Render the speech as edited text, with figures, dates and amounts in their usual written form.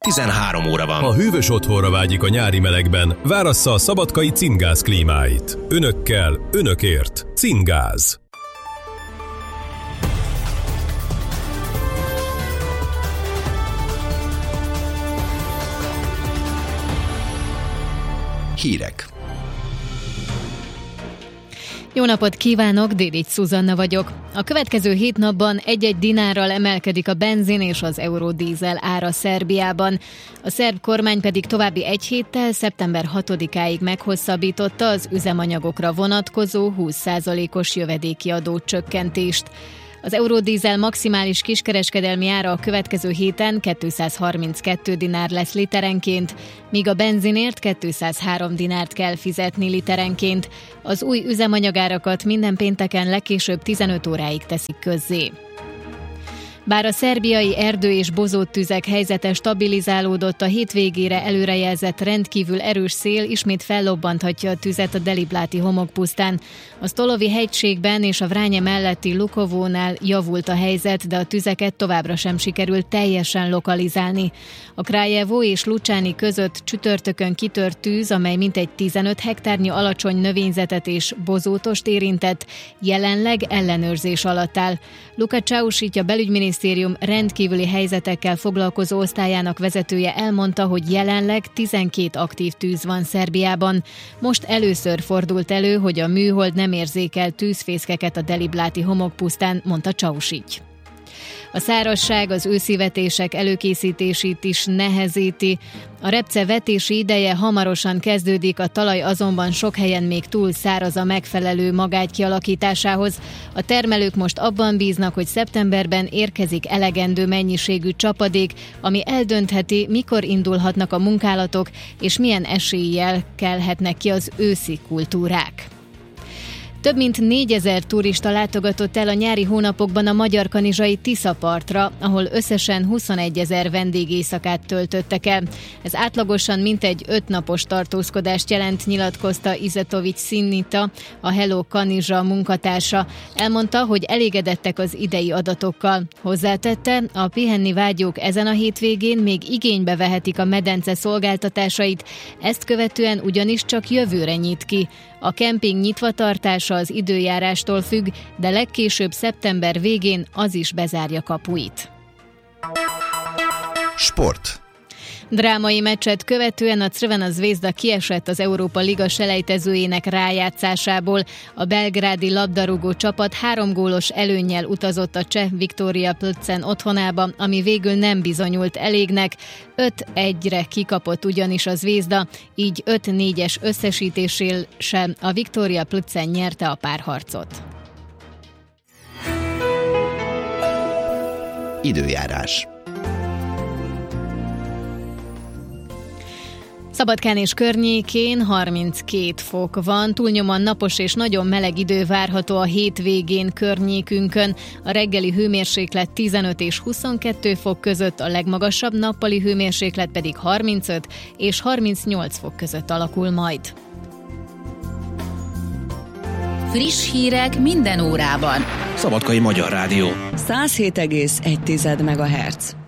13 óra van. Ha hűvös otthonra vágyik a nyári melegben, várassza a szabadkai Cingáz klímáit. Önökkel, önökért. Cingáz. Hírek. Jó napot kívánok, Dédics Szuzanna vagyok. A következő 7 napban 1-1 dinárral emelkedik a benzin és az eurodízel ára Szerbiában. A szerb kormány pedig további 1 héttel, szeptember 6-áig meghosszabbította az üzemanyagokra vonatkozó 20%-os jövedéki adócsökkentést. Az eurodízel maximális kiskereskedelmi ára a következő héten 232 dinár lesz literenként, míg a benzinért 203 dinárt kell fizetni literenként. Az új üzemanyagárakat minden pénteken legkésőbb 15 óráig teszik közzé. Bár a szerbiai erdő- és bozóttüzek helyzete stabilizálódott, a hétvégére előrejelzett rendkívül erős szél ismét fellobbanthatja a tüzet a Delibláti homokpusztán. A Stolovi hegységben és a Vranje melletti Lukovónál javult a helyzet, de a tüzeket továbbra sem sikerült teljesen lokalizálni. A Kraljevo és Lucsáni között csütörtökön kitört tűz, amely mintegy 15 hektárnyi alacsony növényzetet és bozótost érintett, jelenleg ellenőrzés alatt áll. Luka Čaušić, a belügyminisztérium rendkívüli helyzetekkel foglalkozó osztályának vezetője elmondta, hogy jelenleg 12 aktív tűz van Szerbiában. Most először fordult elő, hogy a műhold nem érzékel tűzfészkeket a Delibláti homokpusztán, mondta Čaušić. A szárazság az őszi vetések előkészítését is nehezíti. A repce vetési ideje hamarosan kezdődik, a talaj azonban sok helyen még túl száraz a megfelelő magágy kialakításához. A termelők most abban bíznak, hogy szeptemberben érkezik elegendő mennyiségű csapadék, ami eldöntheti, mikor indulhatnak a munkálatok, és milyen eséllyel kelhetnek ki az őszi kultúrák. Több mint 4000 turista látogatott el a nyári hónapokban a magyar-kanizsai Tiszapartra, ahol összesen 21 000 vendégéjszakát töltöttek el. Ez átlagosan mintegy 5 napos tartózkodást jelent, nyilatkozta Izetovics Sinita, a Hello Kanizsa munkatársa. Elmondta, hogy elégedettek az idei adatokkal. Hozzátette, a pihenni vágyók ezen a hétvégén még igénybe vehetik a medence szolgáltatásait, ezt követően ugyanis csak jövőre nyit ki. A kemping nyitvatartása az időjárástól függ, de legkésőbb szeptember végén az is bezárja kapuit. Sport. Drámai meccset követően a Crvena Zvezda kiesett az Európa Liga selejtezőjének rájátszásából. A belgrádi labdarúgó csapat 3 gólos előnnyel utazott a cseh Viktoria Plzen otthonába, ami végül nem bizonyult elégnek. 5-1-re kikapott ugyanis a Zvezda, így 5-4-es összesítéssel sem a Viktoria Plzen nyerte a párharcot. Időjárás. Szabadkán és környékén 32 fok van, túlnyomóan napos és nagyon meleg idő várható a hétvégén környékünkön. A reggeli hőmérséklet 15 és 22 fok között, a legmagasabb nappali hőmérséklet pedig 35 és 38 fok között alakul majd. Friss hírek minden órában. Szabadkai Magyar Rádió. 107,1 MHz.